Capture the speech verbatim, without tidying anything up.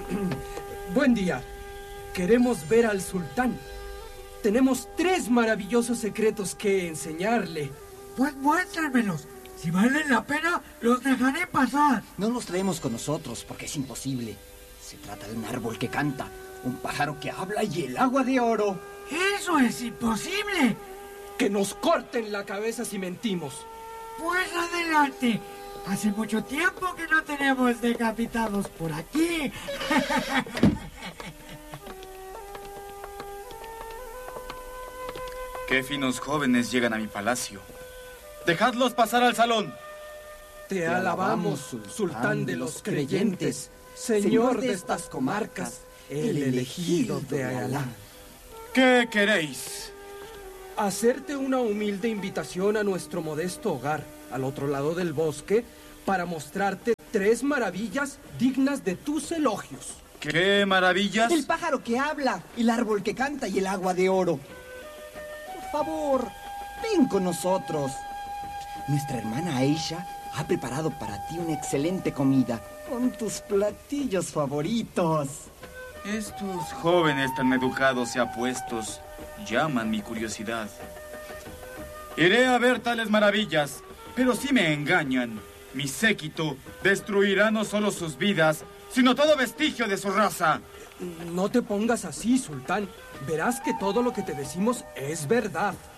Buen día. Queremos ver al sultán. Tenemos tres maravillosos secretos que enseñarle. Pues muéstrenmelos. Si valen la pena, los dejaré pasar. No los traemos con nosotros porque es imposible. Se trata de un árbol que canta, un pájaro que habla y el agua de oro. ¡Eso es imposible! Que nos corten la cabeza si mentimos. Pues adelante. Hace mucho tiempo que no tenemos decapitados por aquí. Qué finos jóvenes llegan a mi palacio. Dejadlos pasar al salón. Te alabamos, sultán de los creyentes, señor de estas comarcas, el elegido de Alá. ¿Qué queréis? Hacerte una humilde invitación a nuestro modesto hogar, al otro lado del bosque, para mostrarte tres maravillas dignas de tus elogios. ¿Qué maravillas? El pájaro que habla, el árbol que canta y el agua de oro. Por favor, ven con nosotros. Nuestra hermana Aisha ha preparado para ti una excelente comida con tus platillos favoritos. Estos jóvenes tan educados y apuestos llaman mi curiosidad. Iré a ver tales maravillas, pero si me engañan, mi séquito destruirá no solo sus vidas, sino todo vestigio de su raza. No te pongas así, sultán. Verás que todo lo que te decimos es verdad.